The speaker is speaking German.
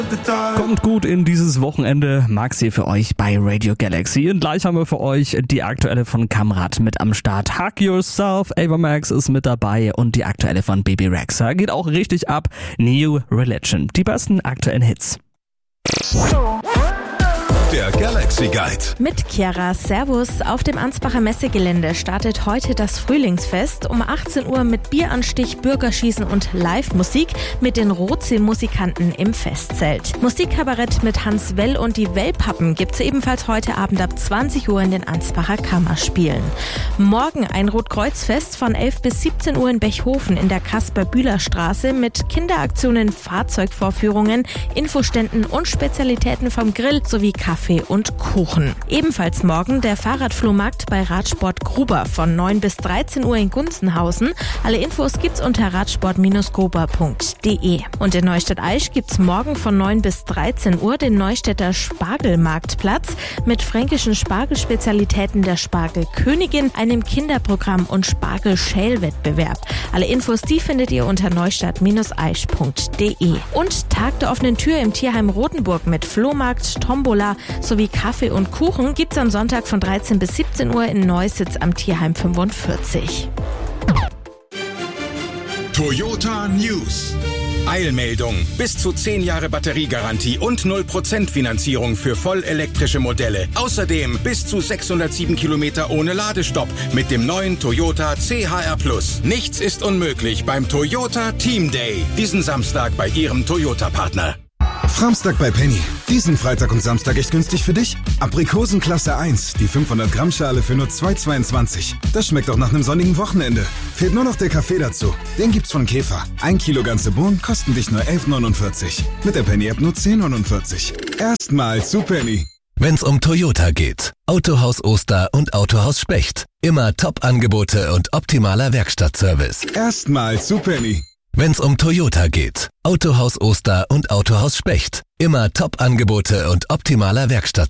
Kommt gut in dieses Wochenende, Max hier für euch bei Radio Galaxy. Und gleich haben wir für euch die aktuelle von Kamrat mit am Start. Hug Yourself, Ava Max ist mit dabei und die aktuelle von Baby Rexha geht auch richtig ab. New Religion, die besten aktuellen Hits. Der Galaxy Guide. Mit Chiara, Servus. Auf dem Ansbacher Messegelände startet heute das Frühlingsfest. Um 18 Uhr mit Bieranstich, Bürgerschießen und Live-Musik mit den Rotsee-Musikanten im Festzelt. Musikkabarett mit Hans Well und die Wellpappen gibt's ebenfalls heute Abend ab 20 Uhr in den Ansbacher Kammerspielen. Morgen ein Rotkreuzfest von 11 bis 17 Uhr in Bechhofen in der Kaspar-Bühler-Straße mit Kinderaktionen, Fahrzeugvorführungen, Infoständen und Spezialitäten vom Grill sowie Kaffee und Kuchen. Ebenfalls morgen der Fahrradflohmarkt bei Radsport Gruber von 9 bis 13 Uhr in Gunzenhausen. Alle Infos gibt's unter radsport-gruber.de. Und in Neustadt-Aisch gibt's morgen von 9 bis 13 Uhr den Neustädter Spargelmarktplatz mit fränkischen Spargelspezialitäten der Spargelkönigin, einem Kinderprogramm und Spargelschälwettbewerb. Alle Infos, die findet ihr unter neustadt-aisch.de. Und Tag der offenen Tür im Tierheim Rotenburg mit Flohmarkt, Tombola sowie Kaffee und Kuchen gibt's am Sonntag von 13 bis 17 Uhr in Neussitz am Tierheim 45. Toyota News. Eilmeldung. Bis zu 10 Jahre Batteriegarantie und 0% Finanzierung für vollelektrische Modelle. Außerdem bis zu 607 Kilometer ohne Ladestopp mit dem neuen Toyota CHR+. Nichts ist unmöglich beim Toyota Team Day. Diesen Samstag bei Ihrem Toyota-Partner. Framstag bei Penny. Diesen Freitag und Samstag echt günstig für dich. Aprikosen Klasse 1, die 500 Gramm Schale für nur 2,22. Das schmeckt auch nach einem sonnigen Wochenende. Fehlt nur noch der Kaffee dazu. Den gibt's von Käfer. 1 Kilo ganze Bohnen kosten dich nur 11,49. Mit der Penny-App nur 10,49. Erstmal zu Penny. Wenn's um Toyota geht. Autohaus Oster und Autohaus Specht. Immer Top-Angebote und optimaler Werkstattservice. Erstmal zu Penny. Wenn's um Toyota geht. Autohaus Oster und Autohaus Specht. Immer Top-Angebote und optimaler Werkstatt.